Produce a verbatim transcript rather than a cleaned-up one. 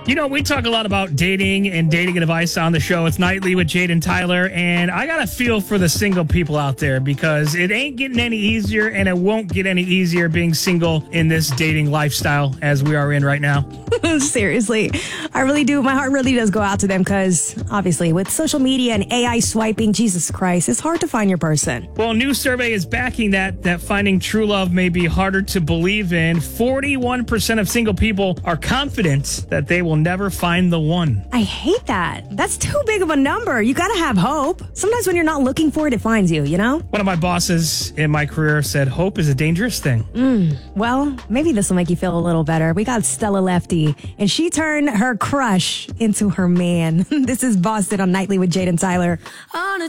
You know, we talk a lot about dating and dating advice on the show. It's Nightly with Jade and Tyler, and I got a feel for the single people out there because it ain't getting any easier, and it won't get any easier being single in this dating lifestyle as we are in right now. Seriously, I really do. My heart really does go out to them because, obviously, with social media and A I swiping, Jesus Christ, it's hard to find your person. Well, a new survey is backing that, that finding true love may be harder to believe in. forty-one percent of single people are confident that they will never find the one. I hate that. That's too big of a number. You got to have hope. Sometimes when you're not looking for it, it finds you, you know? One of my bosses in my career said hope is a dangerous thing. Mm, well, maybe this will make you feel a little better. We got Stella Lefty, and she turned her crush into her man. This is Boston on Nightly with Jade and Tyler. On a